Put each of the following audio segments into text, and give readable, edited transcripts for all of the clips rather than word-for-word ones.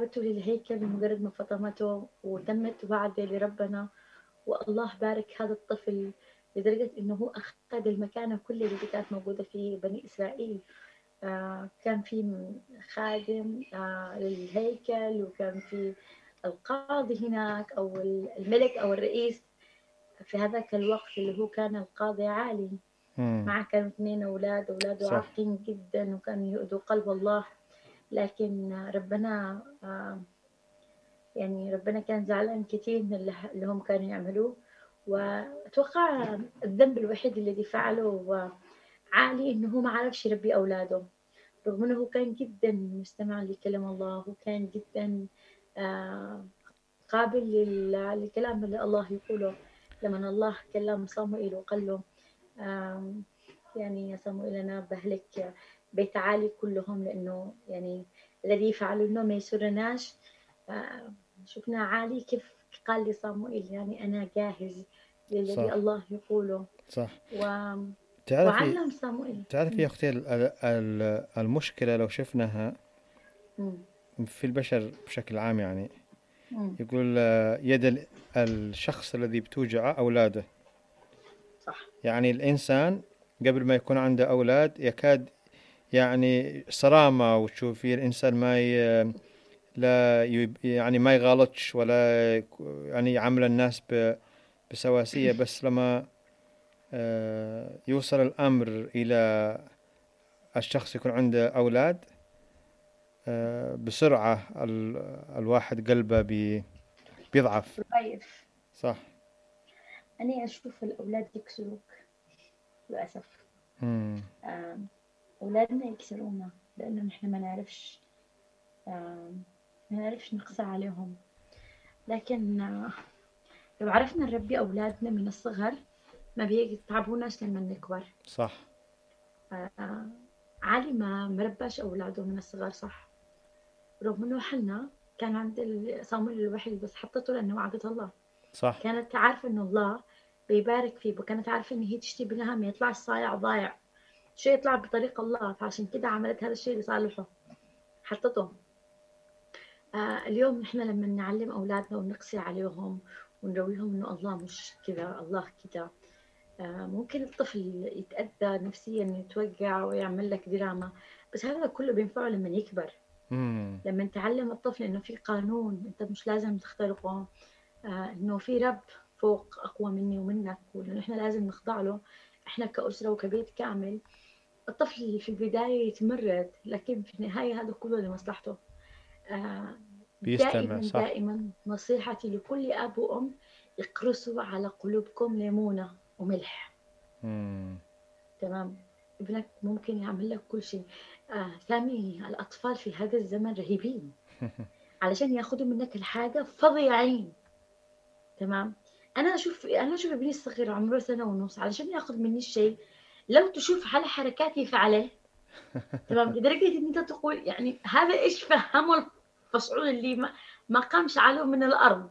دعوته للهيكل بمجرد ما فطمته وتمت وعده لربنا، والله بارك هذا الطفل لدرجة إنه هو أخذ المكانة كل اللي كانت موجودة في بني إسرائيل. كان في خادم للهيكل، وكان في القاضي هناك أو الملك أو الرئيس في هذاك الوقت اللي هو كان القاضي عالي. مم. معه كانوا اثنين أولاده صح. عاقين جدا وكانوا يؤذوا قلب الله. لكن ربنا يعني ربنا كان زعلان كثير من اللي هم كانوا يعملوه. وأتوقع الذنب الوحيد الذي فعله عالي إنه هو ما عرفش يربي أولاده، رغم إنه هو كان جدا مستمع لكلام الله، وكان جدا آه، قابل للكلام اللي الله يقوله. لما الله كلم صموئيل وقال له آم، يعني يا صموئيل أنا بهلك بيت عالي كلهم، لأنه يعني الذي يفعلونه ما يسرناش. آه، شفنا عالي كيف قال لصموئيل يعني أنا جاهز صح. للذي الله يقوله. صح. و... تعرفي وعلم صموئيل. تعرفي يا أختي المشكلة لو شفناها مم. في البشر بشكل عام، يعني مم. يقول يد الشخص الذي بتوجعه أولاده. صح. يعني الإنسان قبل ما يكون عنده أولاد يكاد يعني صرامة، وتشوفي الإنسان ما لا يعني ما يغالطش ولا يعني يعامل الناس بسواسية. بس لما يوصل الأمر إلى الشخص يكون عنده أولاد، بسرعة الواحد قلبه بيضعف. رهيف. صح. أنا أشوف الأولاد يكسروك للأسف. مم. آم، أولادنا يكسرونا لأنه نحن ما نعرفش، ما نعرفش نقسى عليهم. لكن لو عرفنا نربي أولادنا من الصغر ما بيتعبوناش لما نكبر. صح. آه، علي ما مرباش أولاده من الصغر صح، رغم إنه حنا كان عند صامويل الوحيد بس حطته لأنه وعدة الله. صح. كانت عارفة إنه الله بيبارك فيه، وكانت عارفة إن هي تشتي بنها ما يطلعش صايع ضايع، شيء يطلع بطريق الله، فعشان كده عملت هذا الشيء لصالحه، حطته. اليوم نحن لما نعلم أولادنا ونقسي عليهم ونرويهم إنه الله مش كذا الله كذا، ممكن الطفل يتأذى نفسيا يتوجع ويعمل لك دراما، بس هذا كله بينفعه لما يكبر. مم. لما تعلم الطفل إنه في قانون أنت مش لازم تخترقه، إنه في رب فوق أقوى مني ومنك، وإنه نحن لازم نخضع له إحنا كأسرة وكبيت كامل. الطفل في البداية يتمرد، لكن في النهاية هذا كله لمصلحته. آه، بيستمع. دائما صح. دائما نصيحتي لكل أب وأم: اقرصوا على قلوبكم ليمونة وملح. مم. تمام. ابنك ممكن يعمل لك كل شيء. سامي الأطفال في هذا الزمن رهيبين، علشان ياخذوا منك الحاجة فظيعين. تمام. أنا أشوف ابني الصغير عمره سنة ونص علشان ياخذ مني الشيء، لو تشوف على حركاتي فعله. تمام، لدرجة إن أنت تقول يعني هذا إيش فهمه الفصعون اللي ما قامش عليه من الأرض.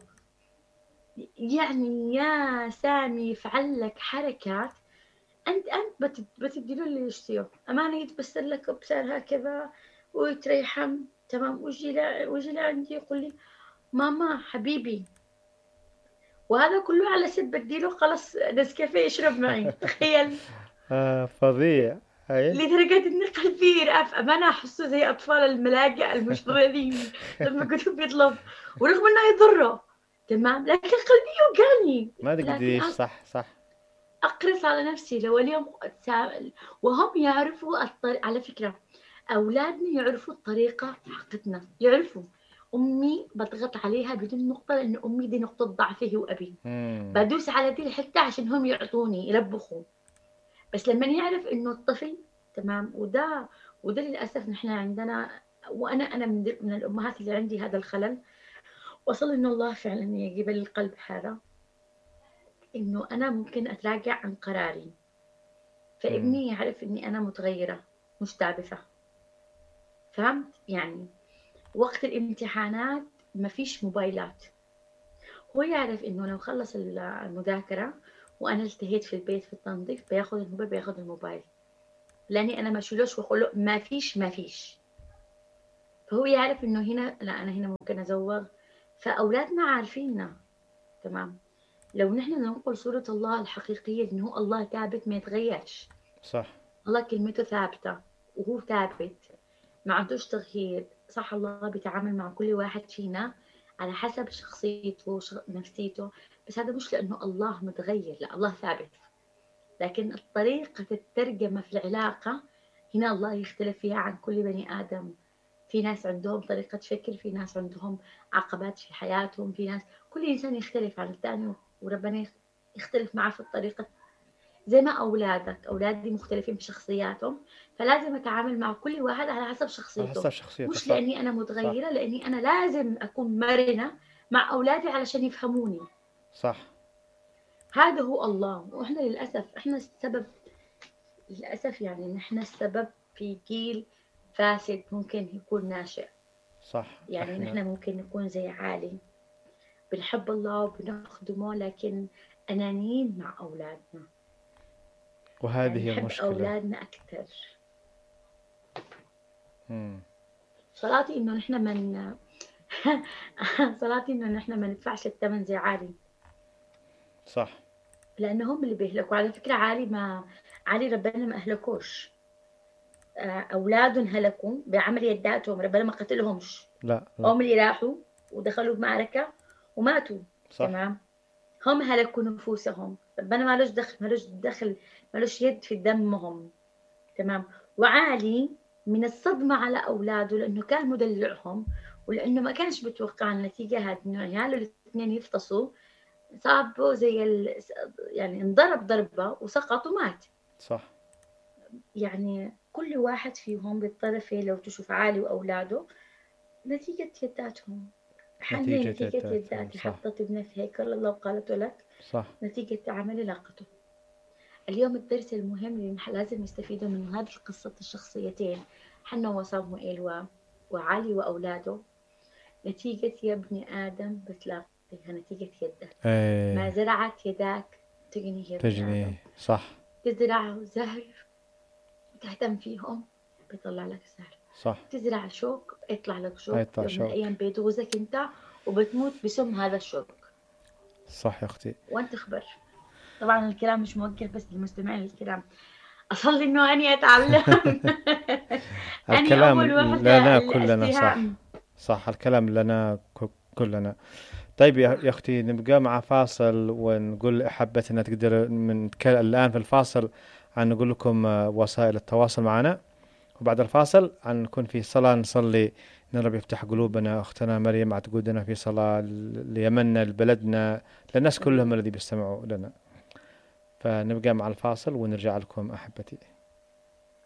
يعني يا سامي يفعل لك حركات، أنت بتدي له اللي يشتيه أمانة، يتبسل لك بسال هكذا ويتريحم. تمام. ويجي لعندي يقول لي ماما حبيبي، وهذا كله على ست بدي له خلص نسكافيه يشرب معي، تخيل. فظيع. أي. لدرجة إن قلبي يرأف أمانة، أحسه زي أطفال الملاجئ المشردين لما كنت بيطلب، ورغم إنه يضره. تمام، لكن قلبي يوجعني. ما لكن تقدريش. صح. صح. أقرص على نفسي لو اليوم وهم يعرفوا على فكرة أولادنا يعرفوا الطريقة حقتنا، يعرفوا أمي بضغط عليها بدون نقطة لأن أمي دي نقطة ضعفه وأبي، مم. بدوس على دي الحتة عشان هم يعطوني يلبخوا. بس لما يعرف إنه الطفل تمام، وده للأسف نحن عندنا، وأنا من الأمهات اللي عندي هذا الخلل. وصل إنه الله فعلا يجيب لي القلب هذا، إنه أنا ممكن أتراجع عن قراري، مم. فابني يعرف إني أنا متغيرة مش تعبثة. فهمت يعني؟ وقت الامتحانات ما فيش موبايلات، هو يعرف إنه لو خلص المذاكرة وأنا التهيت في البيت في التنظيف بياخد الموبايل، لأني أنا ما شيلوش وأقول له ما فيش. فهو يعرف إنه هنا لا، أنا هنا ممكن أزوغ. فأولادنا عارفيننا. تمام. لو نحن ننقل صورة الله الحقيقية إنه هو الله ثابت ما يتغيرش. صح. الله كلمته ثابتة وهو ثابت، ما عندوش تغيير. صح، الله بيتعامل مع كل واحد فينا على حسب شخصيته نفسيته، بس هذا مش لأنه الله متغير، لا، الله ثابت. لكن طريقة الترجمة في العلاقة هنا الله يختلف فيها عن كل بني آدم. في ناس عندهم طريقة فكر، في ناس عندهم عقبات في حياتهم، في ناس، كل إنسان يختلف عن الثاني، وربنا يختلف معه في الطريقة. زي ما أولادي مختلفين بشخصياتهم، فلازم أتعامل مع كل واحد على حسب على شخصيته. حسب شخصيته. مش صح. لأني أنا صح. متغيرة، لأني أنا لازم أكون مرنة مع أولادي علشان يفهموني. صح. هذا هو الله. وإحنا للأسف إحنا السبب، للأسف يعني نحن السبب في جيل فاسد ممكن يكون ناشئ. صح. يعني احنا نحن ممكن نكون زي عالي، بنحب الله وبنخدمه، لكن أنانيين مع أولادنا. يعني وهذه هي نحب المشكلة. أولادنا أكثر. مم. صلاتي إنه نحن من صلاتي إنه نحن ما ندفعش الثمن زي عالي، صح. لأنه هم اللي بيهلكوا. على فكرة عالي ربنا ما أهلكوش، أولادهم هلكوا بعمل يداتهم، ربنا ما قتلهمش. لا لا. هم اللي راحوا ودخلوا بمعركة وماتوا. صح. تمام. هم هلكوا نفوسهم، ربنا مالوش يد في دمهم. تمام. وعالي من الصدمة على أولاده، لأنه كان مدلعهم، ولأنه ما كانش بتوقع النتيجة هذه، إنه عياله الاثنين يفطسوا. صابه يعني انضرب ضربة وسقط ومات. صح. يعني كل واحد فيهم بالطرف، لو تشوف عالي وأولاده، نتيجة يداتهم. حنة نتيجة نتيجة يداتهم. يداتي صح. حطت ابنك في هيكل الله وقالته لك، صح. نتيجة عمل علاقته. اليوم الدرس المهم اللي لازم نستفيده من هذه قصة الشخصيتين، حنا وصموئيل وعلي وأولاده، نتيجة يا ابن آدم بتلاقيها نتيجة يدك. ما ايه. زرعت يداك تجني يا ابن آدم. تجني. صح. تزرع زهر تهتم فيهم بيطلع لك زهر. صح. تزرع شوك يطلع لك شوك، هيطلع يوم من شوك. الأيام بيدوزك أنت وبتموت بسم هذا الشوك. صح يا أختي. وأنت خبر. طبعا الكلام مش موجه بس للمستمعين الكرام، أصلي إنه أني أتعلم. أني الكلام أول وحدة لنا كلنا. صح. الاستهام. صح. الكلام لنا كلنا. طيب يا أختي، نبقى مع فاصل ونقول أحبتنا تقدر الآن في الفاصل عن نقول لكم وسائل التواصل معنا، وبعد الفاصل عن نكون في صلاة نصلي إن رب يفتح قلوبنا. أختنا مريم عتقودنا في صلاة ليمننا، لبلدنا، للناس كلهم الذي بيستمعوا لنا. فنبقى مع الفاصل ونرجع لكم أحبتي.